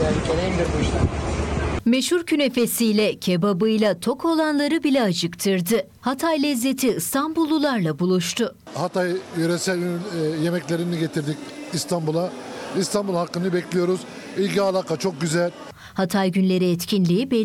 Deneyimdir bu işler. Meşhur künefesiyle, kebabıyla tok olanları bile acıktırdı. Hatay lezzeti İstanbullularla buluştu. Hatay yöresel yemeklerini getirdik İstanbul'a. İstanbul hakkını bekliyoruz. İlgi alaka çok güzel. Hatay Günleri etkinliği